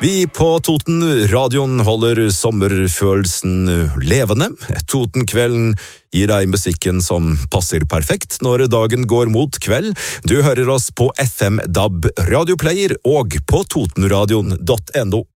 Vi på Toten-radioen holder sommerfølelsen levende. Toten-kvelden gir deg musikken som passer perfekt når dagen går mot kveld. Du hører oss på FM DAB radioplayer og på totenradion.no.